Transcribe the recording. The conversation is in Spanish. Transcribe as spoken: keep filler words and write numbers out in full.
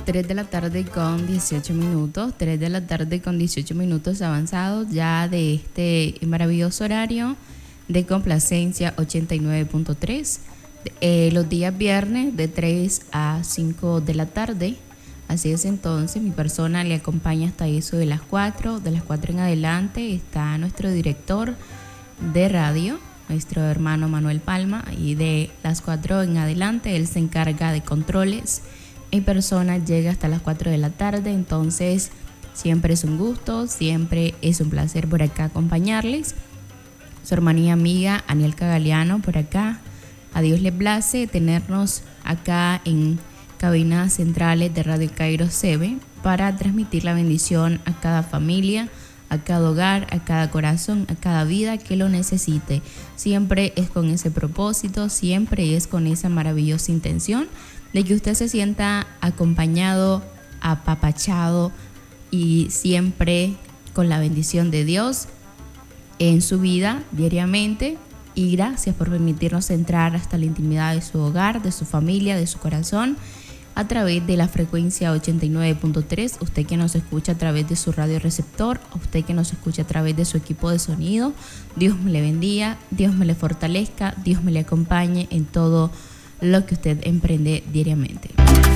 tres de la tarde con dieciocho minutos, tres de la tarde con dieciocho minutos avanzados ya de este maravilloso horario de Complacencia ochenta y nueve punto tres, eh, los días viernes de tres a cinco de la tarde. Así es, entonces mi persona le acompaña hasta eso de las cuatro, de las cuatro en adelante está nuestro director de radio, nuestro hermano Manuel Palma, y de las cuatro en adelante él se encarga de controles. Mi persona llega hasta las cuatro de la tarde, entonces siempre es un gusto, siempre es un placer por acá acompañarles. Su hermana y amiga Anielka Galeano por acá. A Dios le place tenernos acá en cabinas centrales de Radio Cairo C B para transmitir la bendición a cada familia, a cada hogar, a cada corazón, a cada vida que lo necesite. Siempre es con ese propósito, siempre es con esa maravillosa intención de que usted se sienta acompañado, apapachado y siempre con la bendición de Dios en su vida diariamente. Y gracias por permitirnos entrar hasta la intimidad de su hogar, de su familia, de su corazón, a través de la frecuencia ochenta y nueve punto tres, usted que nos escucha a través de su radio receptor, usted que nos escucha a través de su equipo de sonido. Dios me le bendiga, Dios me le fortalezca, Dios me le acompañe en todo lo que usted emprende diariamente.